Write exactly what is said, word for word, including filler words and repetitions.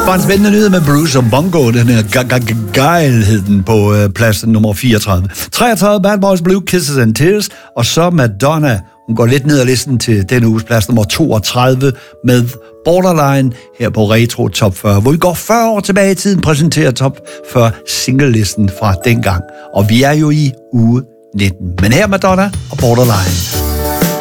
Bare en spændende nyhed med Bruce og Bongo, den her Guile hed den på øh, pladsen nummer fireogtredive. treogtredive Bad Boys Blue, Kisses and Tears, og så Madonna. Hun går lidt ned ad listen til denne uges plads nummer toogtredive med Borderline her på Retro Top fyrre, hvor vi går fyrre år tilbage i tiden, præsenterer Top fyrre singlelisten fra dengang. Og vi er jo i uge nitten. Men her Madonna og Borderline.